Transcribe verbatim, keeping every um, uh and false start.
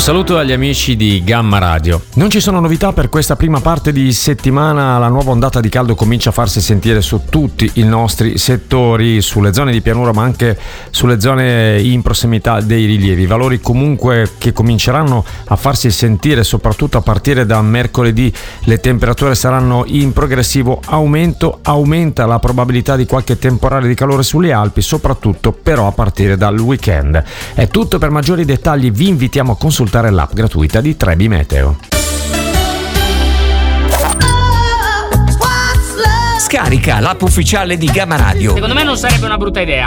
saluto agli amici di Gamma Radio. Non ci sono novità per questa prima parte di settimana, la nuova ondata di caldo comincia a farsi sentire su tutti i nostri settori, sulle zone di pianura ma anche sulle zone in prossimità dei rilievi, valori comunque che cominceranno a farsi sentire soprattutto a partire da mercoledì. Le temperature saranno in progressivo aumento, aumenta la probabilità di qualche temporale di calore sulle Alpi, soprattutto però a partire dal weekend. È tutto, per maggiori dettagli vi invitiamo a consultare l'app gratuita di Trebi Meteo. Scarica l'app ufficiale di Gamma Radio. Secondo me non sarebbe una brutta idea.